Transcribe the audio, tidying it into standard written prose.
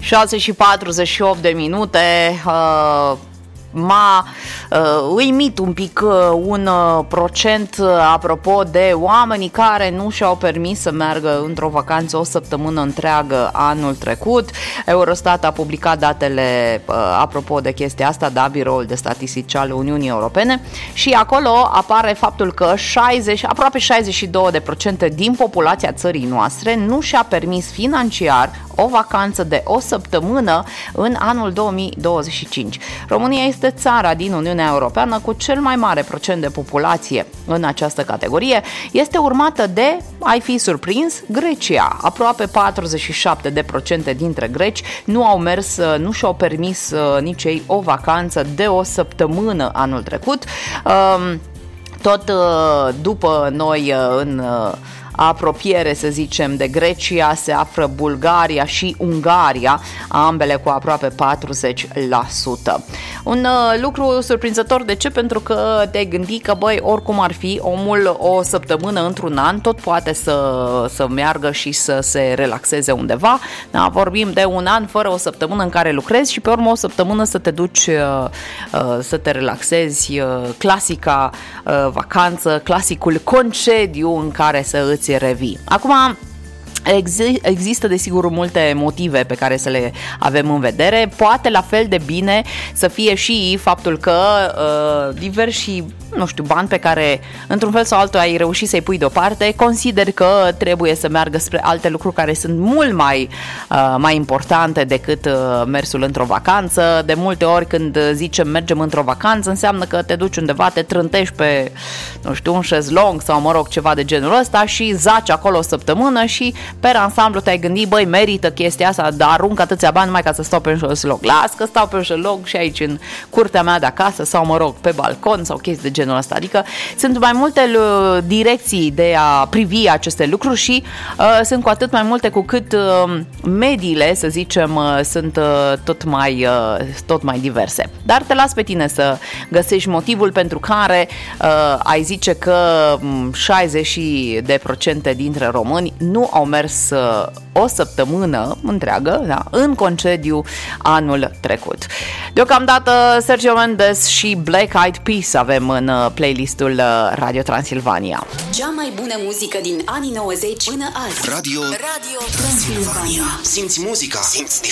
6:48 m-a uimit un pic un procent apropo de oamenii care nu și-au permis să meargă într-o vacanță o săptămână întreagă anul trecut. Eurostat a publicat datele apropo de chestia asta, Biroul de Statistici al Uniunii Europene, și acolo apare faptul că aproape 62% din populația țării noastre nu și-a permis financiar o vacanță de o săptămână în anul 2025. România este țara din Uniunea Europeană cu cel mai mare procent de populație în această categorie. Este urmată de, ai fi surprins, Grecia. Aproape 47% dintre greci nu au mers, nu și-au permis nici ei o vacanță de o săptămână anul trecut. Tot după noi în apropiere, să zicem, de Grecia se află Bulgaria și Ungaria, ambele cu aproape 40%. Un lucru surprinzător, de ce? Pentru că te gândi că, băi, oricum ar fi, omul o săptămână într-un an tot poate să meargă și să se relaxeze undeva. Da, vorbim de un an fără o săptămână în care lucrezi și pe urmă o săptămână să te duci să te relaxezi, clasica vacanță, clasicul concediu în care să îți revii. Acum, există desigur multe motive pe care să le avem în vedere. Poate la fel de bine să fie și faptul că diversi, nu știu, bani pe care într-un fel sau altul ai reușit să-i pui deoparte, consider că trebuie să meargă spre alte lucruri care sunt mult mai importante decât mersul într-o vacanță. De multe ori când zicem mergem într-o vacanță, înseamnă că te duci undeva, te trântești pe, nu știu, un șezlong sau, mă rog, ceva de genul ăsta și zaci acolo o săptămână și per ansamblu te-ai gândit, băi, merită chestia asta, dar arunc atâția bani numai ca să stau pe un șezlong. Las că stau pe un șezlong și aici în curtea mea de acasă sau, mă rog, pe balcon sau chestii de genul ăsta. Adică sunt mai multe direcții de a privi aceste lucruri și sunt cu atât mai multe cu cât mediile, să zicem, sunt tot mai diverse. Dar te las pe tine să găsești motivul pentru care ai zice că 60% dintre români nu au mers o săptămână întreagă, da, în concediu anul trecut. Deocamdată Sergio Mendes și Black Eyed Peas avem în playlistul Radio Transilvania. Cea mai bună muzică din anii 90 până azi. Radio Transilvania. Simți muzica, simți